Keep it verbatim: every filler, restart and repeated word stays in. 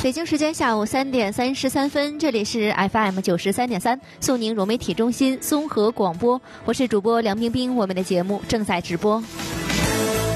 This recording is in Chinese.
北京时间下午三点三十三分，这里是 F M 九十三点三，苏宁融媒体中心综合广播，我是主播梁冰冰，我们的节目正在直播。